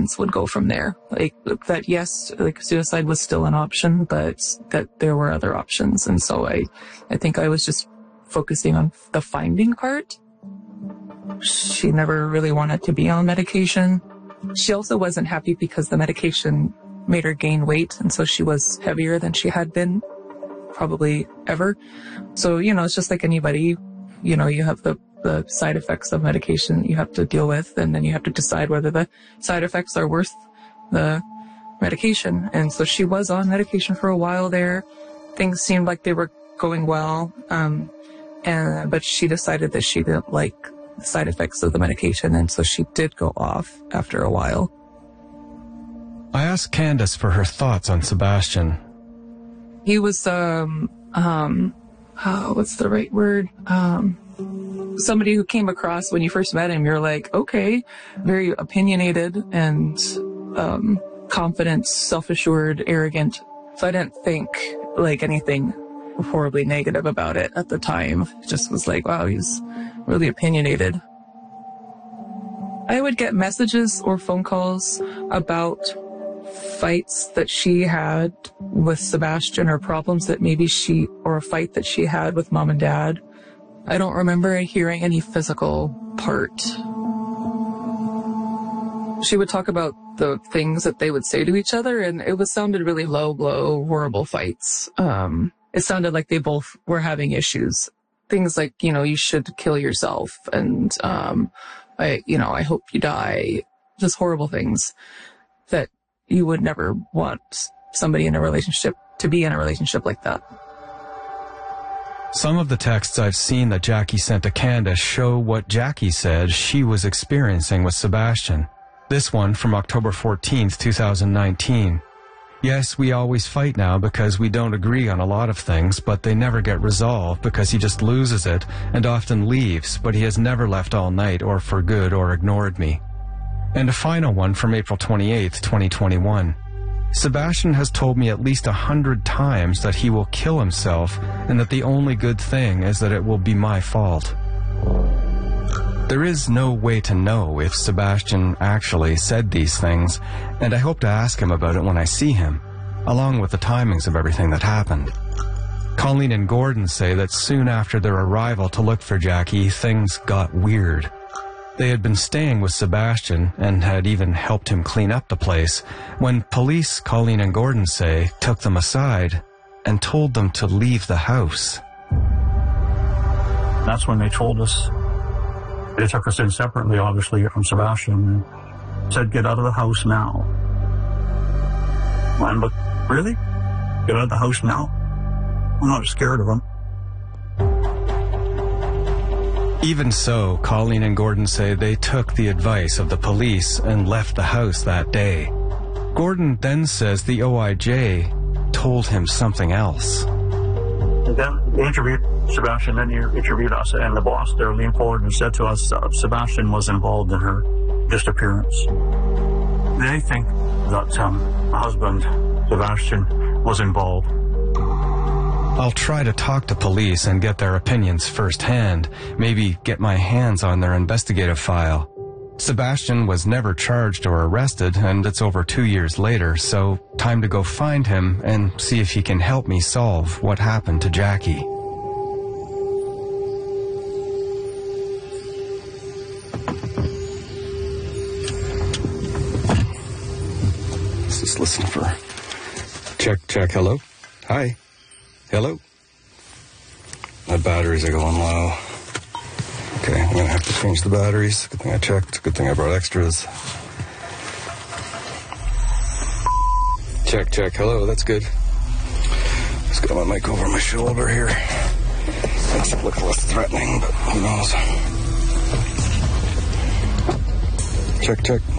options would go from there. Like that, yes, like suicide was still an option, but that there were other options. And so I think I was just focusing on the finding part. She never really wanted to be on medication. She also wasn't happy because the medication made her gain weight, and so she was heavier than she had been probably ever. So, it's just like anybody, you have the side effects of medication you have to deal with, and then you have to decide whether the side effects are worth the medication. And so she was on medication for a while there. Things seemed like they were going well, but she decided that she didn't like the side effects of the medication, and so she did go off after a while. I asked Candace for her thoughts on Sebastian. He was, what's the right word? Somebody who came across when you first met him, you're like, okay, very opinionated and confident, self-assured, arrogant. So I didn't think like anything horribly negative about it at the time. It just was like, wow, he's really opinionated. I would get messages or phone calls about fights that she had with Sebastian, or problems that maybe or a fight that she had with mom and dad. I don't remember hearing any physical part. She would talk about the things that they would say to each other, and it sounded really low blow, horrible fights. It sounded like they both were having issues. Things like, you should kill yourself, and I hope you die. Just horrible things that you would never want somebody in a relationship to be in a relationship like that. Some of the texts I've seen that Jackie sent to Candace show what Jackie said she was experiencing with Sebastian. This one from October 14th, 2019. Yes, we always fight now because we don't agree on a lot of things, but they never get resolved because he just loses it and often leaves, but he has never left all night or for good or ignored me. And a final one from April 28th, 2021. Sebastian has told me at least 100 times that he will kill himself and that the only good thing is that it will be my fault. There is no way to know if Sebastian actually said these things, and I hope to ask him about it when I see him, along with the timings of everything that happened. Colleen and Gordon say that soon after their arrival to look for Jackie, things got weird. They had been staying with Sebastian and had even helped him clean up the place when police, Colleen and Gordon say, took them aside and told them to leave the house. That's when they told us. They took us in separately, obviously, from Sebastian, and said, get out of the house now. And, but really? Get out of the house now? I'm not scared of him. Even so, Colleen and Gordon say they took the advice of the police and left the house that day. Gordon then says the OIJ told him something else. And then they interviewed Sebastian, then he interviewed us, and the boss there leaned forward and said to us, Sebastian was involved in her disappearance. They think that her husband, Sebastian, was involved. I'll try to talk to police and get their opinions firsthand, maybe get my hands on their investigative file. Sebastian was never charged or arrested, and it's over 2 years later, so time to go find him and see if he can help me solve what happened to Jackie. Let's just listen for... Check, hello? Hi. Hello? My batteries are going low. Okay, I'm going to have to change the batteries. Good thing I checked. Good thing I brought extras. Check. Hello, that's good. Just got my mic over my shoulder here. Makes it look less threatening, but who knows. Check.